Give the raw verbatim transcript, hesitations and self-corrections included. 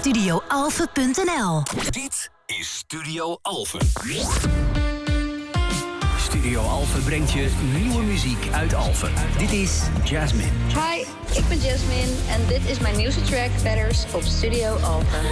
studio alphen punt n l. Dit is Studio Alphen. Studio Alphen brengt je nieuwe muziek uit Alphen. Dit is Jasmine. Hi, ik ben Jasmine en dit is mijn nieuwste track Feathers op Studio Alphen.